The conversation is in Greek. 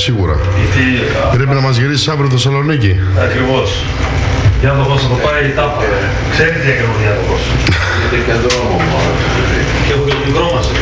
σίγουρα. Γιατί, Πρέπει να μας γυρίσεις αύριο το Θεσσαλονίκη. ακριβώς. Διάδοχος θα το πάει η τάπα. Ξέρετε τι ακριβώς διάδοχος. Και δρόμο μόνο. Και έχω και το μικρό μας.